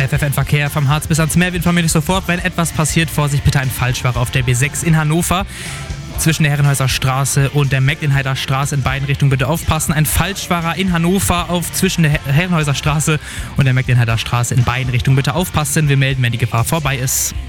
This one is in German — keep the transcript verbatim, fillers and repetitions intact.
F F N-Verkehr vom Harz bis ans Meer. Wir informieren euch sofort, wenn etwas passiert. Vorsicht, bitte ein Falschfahrer auf der B sechs in Hannover. Zwischen der Herrenhäuser Straße und der Mecklenheider Straße in beiden Richtungen bitte aufpassen. Ein Falschfahrer in Hannover auf zwischen der Herrenhäuser Straße und der Mecklenheider Straße in beiden Richtungen bitte aufpassen. Wir melden, wenn die Gefahr vorbei ist.